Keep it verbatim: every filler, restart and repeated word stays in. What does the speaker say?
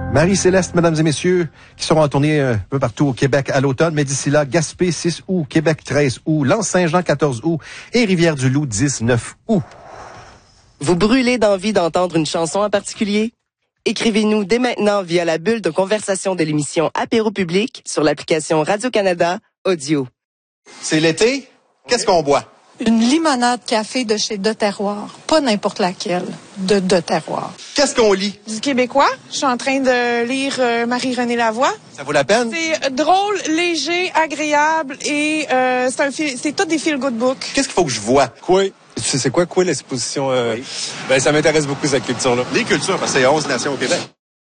Marie-Céleste, mesdames et messieurs, qui seront en tournée un peu partout au Québec à l'automne. Mais d'ici là, Gaspé six août, Québec treize août, L'Anse-Saint-Jean quatorze août et Rivière-du-Loup dix-neuf août. Vous brûlez d'envie d'entendre une chanson en particulier? Écrivez-nous dès maintenant via la bulle de conversation de l'émission Apéro Public sur l'application Radio-Canada Audio. C'est l'été? Qu'est-ce qu'on boit? Une limonade café de chez De Terroir. Pas n'importe laquelle. De De Terroir. Qu'est-ce qu'on lit? Du québécois. Je suis en train de lire euh, Marie-Renée Lavoie. Ça vaut la peine? C'est drôle, léger, agréable et euh, c'est un fil- c'est tout des feel-good books. Qu'est-ce qu'il faut que je vois? Quoi? Tu sais c'est quoi, quoi, l'exposition? Euh... Oui. Ben, ça m'intéresse beaucoup, cette culture-là. Les cultures, parce que c'est onze nations au Québec.